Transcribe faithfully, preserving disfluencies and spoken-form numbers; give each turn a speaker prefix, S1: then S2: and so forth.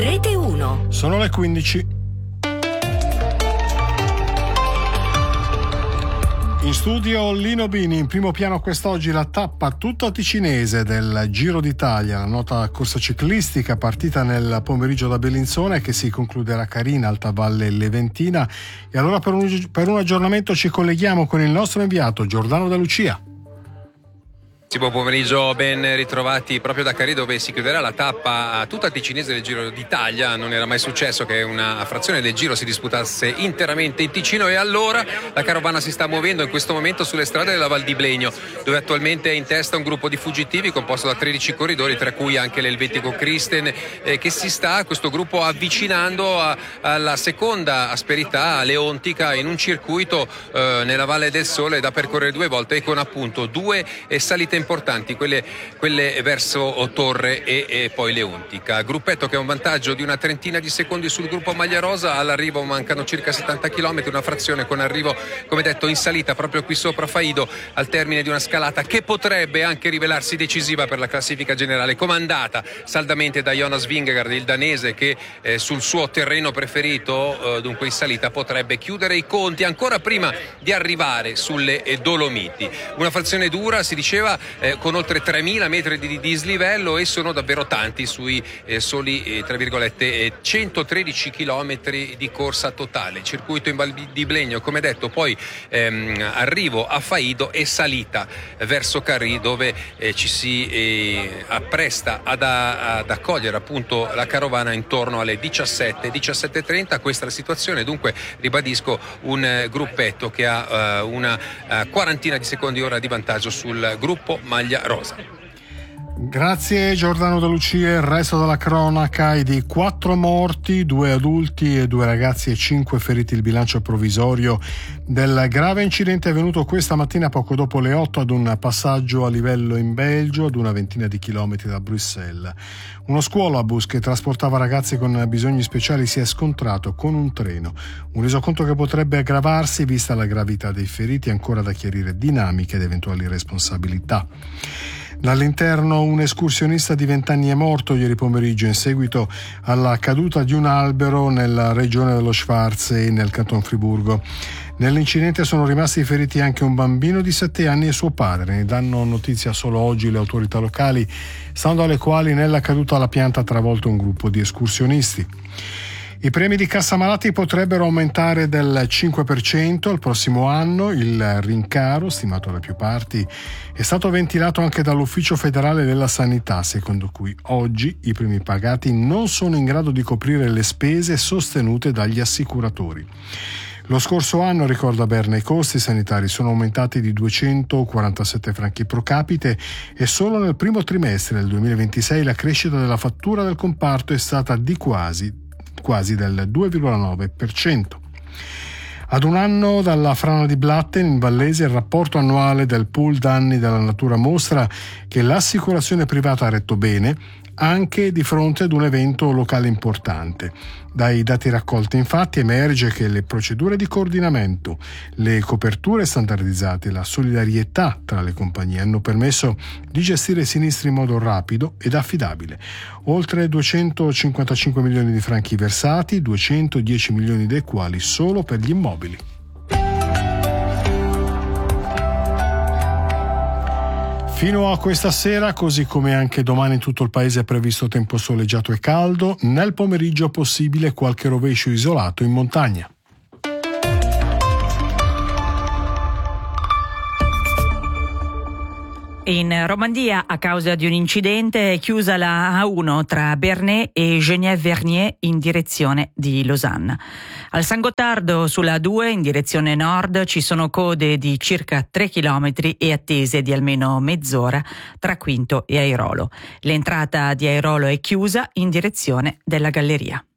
S1: Rete uno.
S2: Sono le quindici. In studio Lino Bini. In primo piano quest'oggi la tappa tutta ticinese del Giro d'Italia, la nota corsa ciclistica partita nel pomeriggio da Bellinzona e che si concluderà a Carina, Alta Valle Leventina. E allora per un, per un aggiornamento ci colleghiamo con il nostro inviato Giordano De Lucia.
S3: Buon pomeriggio, ben ritrovati proprio da Carì, dove si chiuderà la tappa tutta ticinese del Giro d'Italia. Non era mai successo che una frazione del Giro si disputasse interamente in Ticino, e allora la carovana si sta muovendo in questo momento sulle strade della Val di Blegno, dove attualmente è in testa un gruppo di fuggitivi composto da tredici corridori, tra cui anche l'elvetico Christen, eh, che si sta questo gruppo avvicinando a, alla seconda asperità leontica in un circuito eh, nella Valle del Sole da percorrere due volte, e con appunto due eh, salite importanti, quelle, quelle verso Torre e, e poi Leontica. Gruppetto che ha un vantaggio di una trentina di secondi sul gruppo Maglia Rosa. All'arrivo mancano circa settanta chilometri, una frazione con arrivo, come detto, in salita proprio qui sopra Faido, al termine di una scalata che potrebbe anche rivelarsi decisiva per la classifica generale, comandata saldamente da Jonas Vingegaard, il danese, che eh, sul suo terreno preferito, eh, dunque in salita, potrebbe chiudere i conti ancora prima di arrivare sulle eh, Dolomiti. Una frazione dura, si diceva, Eh, con oltre tremila metri di dislivello, e sono davvero tanti sui eh, soli eh, tra virgolette eh, centotredici chilometri di corsa totale. Circuito in Val di Blegno, come detto, poi ehm, arrivo a Faido e salita eh, verso Carì, dove eh, ci si eh, appresta ad, ad accogliere appunto la carovana intorno alle diciassette diciassette e trenta. Questa è la situazione, dunque ribadisco, un eh, gruppetto che ha eh, una eh, quarantina di secondi ora di vantaggio sul gruppo Maglia Rosa.
S2: Grazie Giordano De Lucia. Il resto della cronaca è di quattro morti, due adulti e due ragazzi e cinque feriti, il bilancio provvisorio del grave incidente avvenuto questa mattina poco dopo le otto ad un passaggio a livello in Belgio, ad una ventina di chilometri da Bruxelles. Uno scuolabus che trasportava ragazzi con bisogni speciali si è scontrato con un treno, un resoconto che potrebbe aggravarsi vista la gravità dei feriti, ancora da chiarire dinamiche ed eventuali responsabilità. Dall'interno un escursionista di vent'anni è morto ieri pomeriggio in seguito alla caduta di un albero nella regione dello Schwarzsee, nel canton Friburgo. Nell'incidente sono rimasti feriti anche un bambino di sette anni e suo padre. Ne danno notizia solo oggi le autorità locali, stando alle quali nella caduta la pianta ha travolto un gruppo di escursionisti. I premi di cassa malati potrebbero aumentare del cinque per cento il prossimo anno. Il rincaro, stimato da più parti, è stato ventilato anche dall'Ufficio federale della sanità, secondo cui oggi i premi pagati non sono in grado di coprire le spese sostenute dagli assicuratori. Lo scorso anno, ricorda Berna, i costi sanitari sono aumentati di duecentoquarantasette franchi pro capite, e solo nel primo trimestre del duemilaventisei la crescita della fattura del comparto è stata di quasi quasi del due virgola nove per cento. Ad un anno dalla frana di Blatten in Vallese, il rapporto annuale del pool danni della natura mostra che l'assicurazione privata ha retto bene anche di fronte ad un evento locale importante. Dai dati raccolti infatti emerge che le procedure di coordinamento, le coperture standardizzate e la solidarietà tra le compagnie hanno permesso di gestire i sinistri in modo rapido ed affidabile. Oltre duecentocinquantacinque milioni di franchi versati, duecentodieci milioni dei quali solo per gli immobili. Fino a questa sera, così come anche domani in tutto il paese, è previsto tempo soleggiato e caldo. Nel pomeriggio possibile qualche rovescio isolato in montagna.
S4: In Romandia, a causa di un incidente, è chiusa la A uno tra Bernay e Genève-Vernier in direzione di Losanna. Al San Gottardo, sulla A due in direzione nord, ci sono code di circa tre chilometri e attese di almeno mezz'ora tra Quinto e Airolo. L'entrata di Airolo è chiusa in direzione della Galleria.